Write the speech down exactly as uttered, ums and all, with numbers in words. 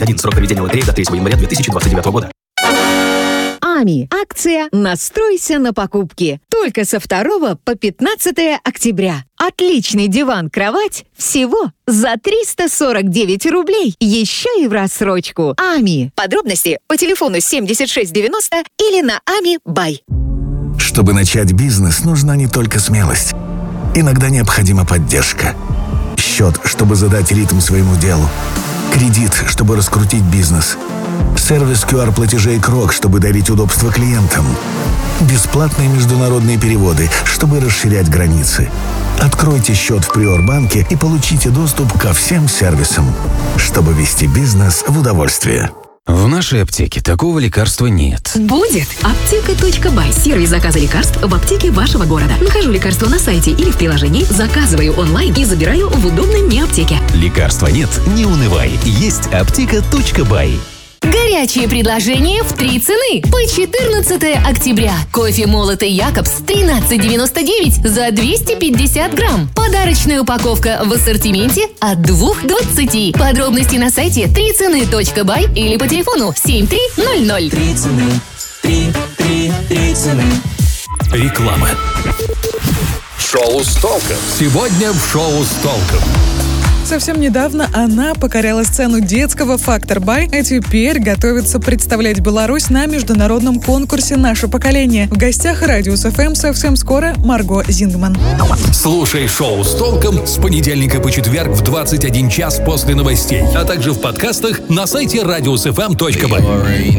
Один. Срок проведения лотереи до третьего января две тысячи двадцать девятого года. АМИ. Акция «Настройся на покупки». Только со второго по пятнадцатое октября. Отличный диван-кровать всего за триста сорок девять рублей. Еще и в рассрочку. АМИ. Подробности по телефону семьдесят шесть девяносто или на ами бай. Чтобы начать бизнес, нужна не только смелость. Иногда необходима поддержка. Счет, чтобы задать ритм своему делу. Кредит, чтобы раскрутить бизнес. Сервис ку ар-платежей Крок, чтобы дарить удобство клиентам. Бесплатные международные переводы, чтобы расширять границы. Откройте счет в Приорбанке и получите доступ ко всем сервисам, чтобы вести бизнес в удовольствие. В нашей аптеке такого лекарства нет. Будет. Аптека точка бай. Сервис заказа лекарств в аптеке вашего города. Нахожу лекарство на сайте или в приложении, заказываю онлайн и забираю в удобной мне аптеке. Лекарства нет? Не унывай. Есть аптека точка бай. Горячие предложения в три цены. По четырнадцатое октября. Кофе молотый Якобс тринадцать девяносто девять за двести пятьдесят грамм. Подарочная упаковка в ассортименте от двух двадцати. Подробности на сайте три цены точка бай или по телефону семь три ноль ноль. Три цены. Три, три, три цены. Реклама. Шоу с толком. Сегодня в шоу с толком. Совсем недавно она покоряла сцену детского «Фактор Бай», а теперь готовится представлять Беларусь на международном конкурсе «Наше поколение». В гостях Радиус эф эм совсем скоро Марго Зингман. Слушай шоу с толком с понедельника по четверг в двадцать один час после новостей, а также в подкастах на сайте радиус эф эм точка бай.